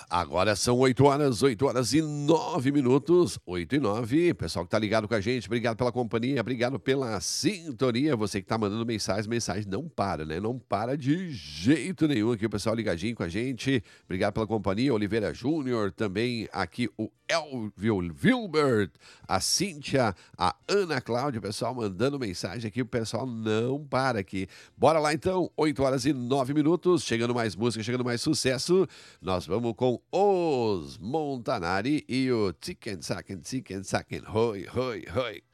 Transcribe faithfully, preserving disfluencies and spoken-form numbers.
Agora são oito horas, oito horas e nove minutos, oito e nove. Pessoal que tá ligado com a gente, obrigado pela companhia, obrigado pela sintonia. Você que tá mandando mensagem, mensagem não para, né? Não para de jeito nenhum aqui, o pessoal ligadinho com a gente. Obrigado pela companhia, Oliveira Júnior, também aqui o Elvio Wilbert, a Cíntia, a Ana Cláudia, o pessoal mandando mensagem aqui, o pessoal não para aqui. Bora lá então, oito horas e nove minutos, chegando mais música, chegando mais sucesso. Nós vamos com os Montanari e o Chicken Sacken, Chicken Sacken, hoi, hoi, hoi.